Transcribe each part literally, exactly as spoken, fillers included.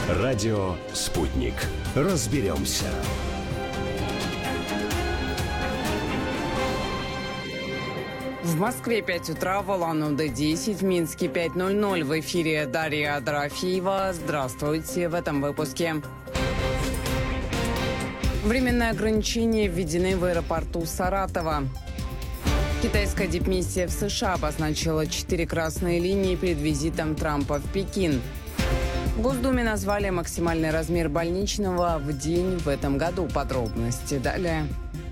Радио «Спутник». Разберемся. В Москве пять утра, в Улан-Удэ десять, в Минске пять ноль ноль. В эфире Дарья Дорофеева. Здравствуйте в этом выпуске. Временные ограничения введены в аэропорту Саратова. Китайская дипмиссия в США обозначила четыре красные линии перед визитом Трампа в Пекин. В Госдуме назвали максимальный размер больничного в день в этом году. Подробности далее.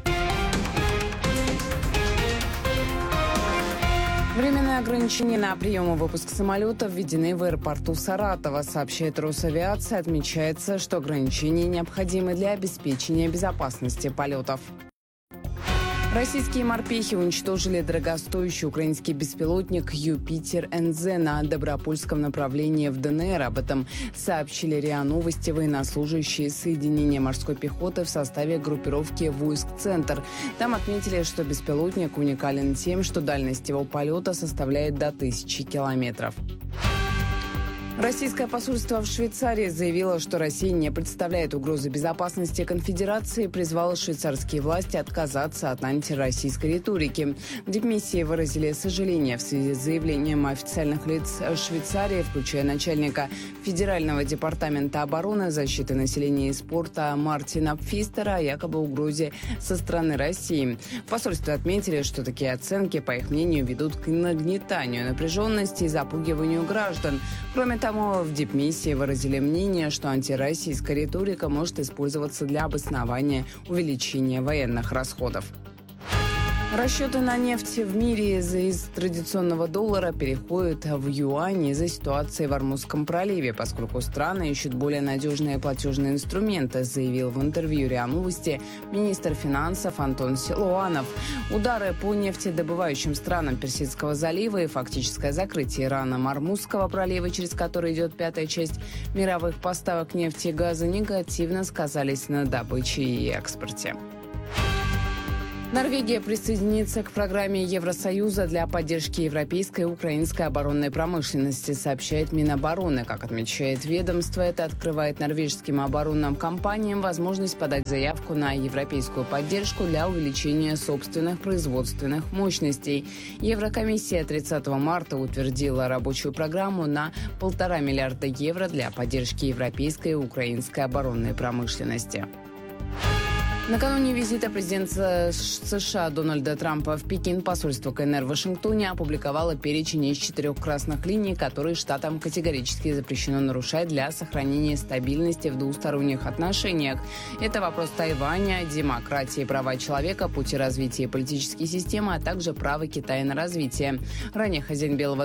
Временные ограничения на прием и выпуск самолетов введены в аэропорту Саратова. Сообщает Росавиация. Отмечается, что ограничения необходимы для обеспечения безопасности полетов. Российские морпехи уничтожили дорогостоящий украинский беспилотник «Юпитер-эн зэ» на Добропольском направлении в ДНР. Об этом сообщили РИА Новости военнослужащие соединения морской пехоты в составе группировки войск «Центр». Там отметили, что беспилотник уникален тем, что дальность его полета составляет до тысячи километров. Российское посольство в Швейцарии заявило, что Россия не представляет угрозы безопасности конфедерации и призвало швейцарские власти отказаться от антироссийской риторики. В дипмиссии выразили сожаление в связи с заявлением официальных лиц Швейцарии, включая начальника Федерального департамента обороны, защиты населения и спорта Мартина Пфистера о якобы угрозе со стороны России. В посольстве отметили, что такие оценки, по их мнению, ведут к нагнетанию напряженности и запугиванию граждан. Кроме того, в дипмиссии выразили мнение, что антироссийская риторика может использоваться для обоснования увеличения военных расходов. Расчеты на нефть в мире из традиционного доллара переходят в юань из-за ситуации в Ормузском проливе, поскольку страны ищут более надежные платежные инструменты, заявил в интервью РИА Новости министр финансов Антон Силуанов. Удары по нефтедобывающим странам Персидского залива и фактическое закрытие Ираном Ормузского пролива, через который идет пятая часть мировых поставок нефти и газа, негативно сказались на добыче и экспорте. Норвегия присоединится к программе Евросоюза для поддержки европейской и украинской оборонной промышленности, сообщает Минобороны. Как отмечает ведомство, это открывает норвежским оборонным компаниям возможность подать заявку на европейскую поддержку для увеличения собственных производственных мощностей. Еврокомиссия тридцатого марта утвердила рабочую программу на полтора миллиарда евро для поддержки европейской и украинской оборонной промышленности. Накануне визита президента США Дональда Трампа в Пекин посольство КНР в Вашингтоне опубликовало перечень из четырех красных линий, которые штатам категорически запрещено нарушать для сохранения стабильности в двусторонних отношениях. Это вопрос Тайваня, демократии и права человека, пути развития политической системы, а также право Китая на развитие. Ранее хозяин Белого